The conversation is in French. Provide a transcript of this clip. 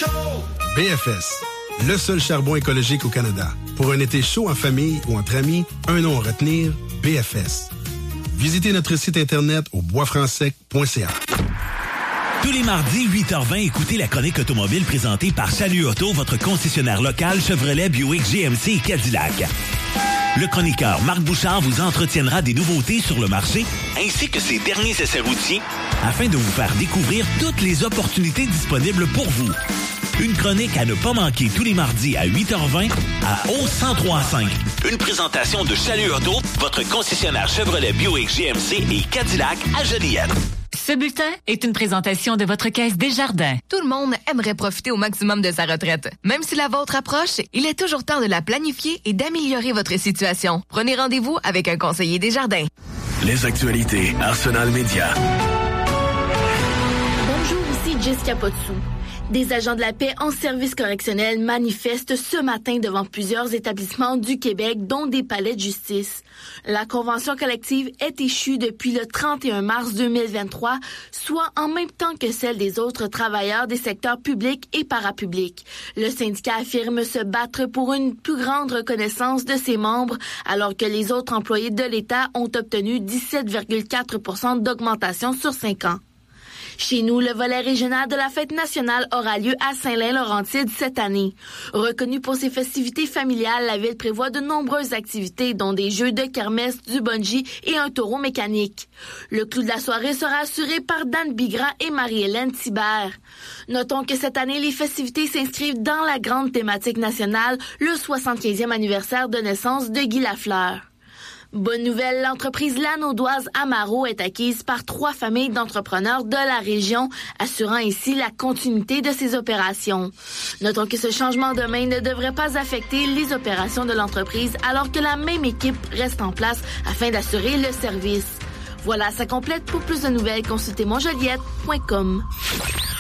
chaud! BFS, le seul charbon écologique au Canada. Pour un été chaud en famille ou entre amis, un nom à retenir, BFS. Visitez notre site internet au boisfrancsec.ca. Tous les mardis, 8h20, écoutez la chronique automobile présentée par Salut Auto, votre concessionnaire local Chevrolet, Buick, GMC et Cadillac. Le chroniqueur Marc Bouchard vous entretiendra des nouveautés sur le marché ainsi que ses derniers essais routiers afin de vous faire découvrir toutes les opportunités disponibles pour vous. Une chronique à ne pas manquer tous les mardis à 8h20 à O1035. Une présentation de Salut Auto, votre concessionnaire Chevrolet, Buick, GMC et Cadillac à Joliette. Ce bulletin est une présentation de votre Caisse Desjardins. Tout le monde aimerait profiter au maximum de sa retraite. Même si la vôtre approche, il est toujours temps de la planifier et d'améliorer votre situation. Prenez rendez-vous avec un conseiller Desjardins. Les actualités Arsenal Média. Bonjour, ici Jessica Potsou. Des agents de la paix en service correctionnel manifestent ce matin devant plusieurs établissements du Québec, dont des palais de justice. La convention collective est échue depuis le 31 mars 2023, soit en même temps que celle des autres travailleurs des secteurs publics et parapublics. Le syndicat affirme se battre pour une plus grande reconnaissance de ses membres, alors que les autres employés de l'État ont obtenu 17,4 % d'augmentation sur 5 ans. Chez nous, le volet régional de la fête nationale aura lieu à Saint-Lin-Laurentide cette année. Reconnue pour ses festivités familiales, la ville prévoit de nombreuses activités, dont des jeux de kermesse, du bungee et un taureau mécanique. Le clou de la soirée sera assuré par Dan Bigra et Marie-Hélène Thibert. Notons que cette année, les festivités s'inscrivent dans la grande thématique nationale, le 75e anniversaire de naissance de Guy Lafleur. Bonne nouvelle, l'entreprise lanaudoise Amaro est acquise par 3 familles d'entrepreneurs de la région, assurant ainsi la continuité de ses opérations. Notons que ce changement de main ne devrait pas affecter les opérations de l'entreprise alors que la même équipe reste en place afin d'assurer le service. Voilà, ça complète. Pour plus de nouvelles, consultez monjoliette.com.